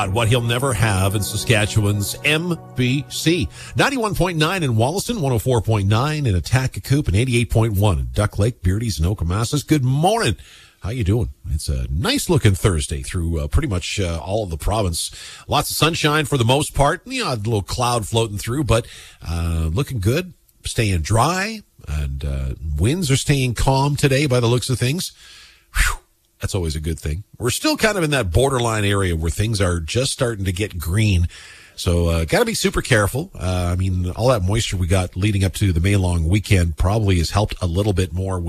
What he'll never have in Saskatchewan's MBC. 91.9 in Wollaston, 104.9 in Attack-a-Coop, and 88.1 in Duck Lake, Beardy's, and Okamasis. Good morning. How you doing? It's a nice-looking Thursday through pretty much all of the province. Lots of sunshine for the most part. The odd little cloud floating through, but looking good, staying dry, and winds are staying calm today by the looks of things. Whew. That's always a good thing. We're still kind of in that borderline area where things are just starting to get green. So got to be super careful. All that moisture we got leading up to the May long weekend probably has helped a little bit more